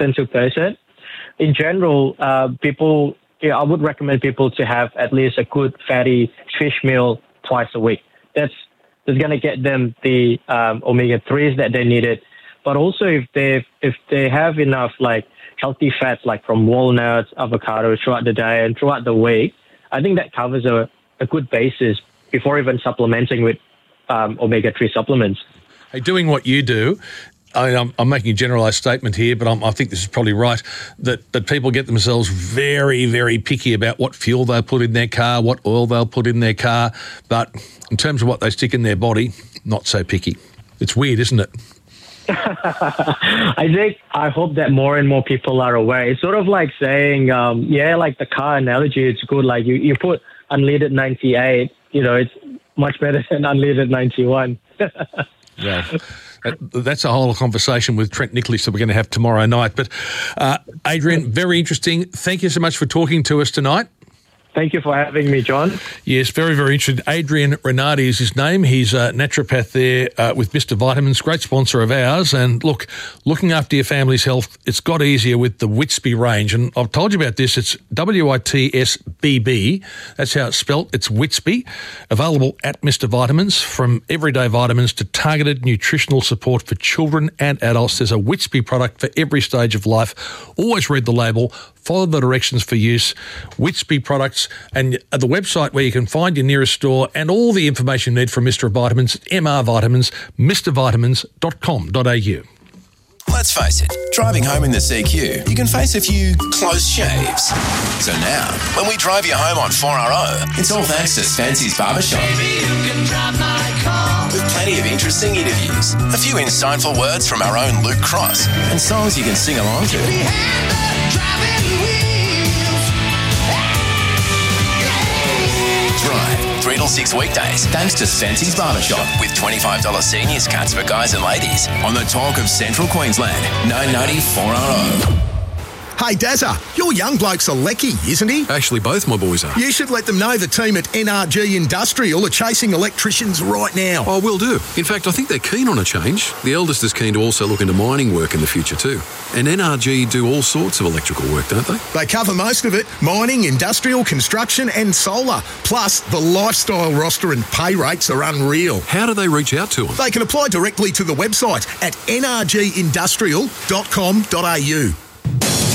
person to person. In general, I would recommend people to have at least a good fatty fish meal twice a week. That's going to get them the omega-3s that they needed. But also if they have enough like healthy fats like from walnuts, avocado throughout the day and throughout the week, I think that covers a good basis before even supplementing with omega-3 supplements. Hey, doing what you do, I'm making a generalised statement here, but I think this is probably right, that people get themselves very, very picky about what fuel they'll put in their car, what oil they'll put in their car, but in terms of what they stick in their body, not so picky. It's weird, isn't it? I hope that more and more people are aware. It's sort of like saying, like the car analogy, it's good. Like you put unleaded 98, it's much better than unleaded 91. Yeah. That's a whole conversation with Trent Nicholas that we're going to have tomorrow night. But Adrian, very interesting. Thank you so much for talking to us tonight. Thank you for having me, John. Yes, very, very interesting. Adrian Renardi is his name. He's a naturopath there with Mr. Vitamins, great sponsor of ours. And look, looking after your family's health, it's got easier with the Whitby range. And I've told you about this. It's WITSBB. That's how it's spelt. It's Whitby. Available at Mr. Vitamins. From everyday vitamins to targeted nutritional support for children and adults. There's a Whitby product for every stage of life. Always read the label. Follow the directions for use. Whitby products, and the website where you can find your nearest store and all the information you need from Mr. Vitamins, MR Vitamins, mrvitamins.com.au. Let's face it, driving home in the CQ, you can face a few close shaves. So now, when we drive you home on 4RO, it's all thanks to Spency's Barbershop. Baby, you can drive my car. With plenty of interesting interviews, a few insightful words from our own Luke Cross, and songs you can sing along to. Drive 3 till 6 weekdays thanks to Spency's Barbershop with $25 seniors cuts for guys and ladies on the talk of Central Queensland, 990 4RO. Hey, Dazza, your young bloke's a lecky, isn't he? Actually, both my boys are. You should let them know the team at NRG Industrial are chasing electricians right now. Oh, will do. In fact, I think they're keen on a change. The eldest is keen to also look into mining work in the future too. And NRG do all sorts of electrical work, don't they? They cover most of it. Mining, industrial, construction and solar. Plus, the lifestyle roster and pay rates are unreal. How do they reach out to them? They can apply directly to the website at nrgindustrial.com.au.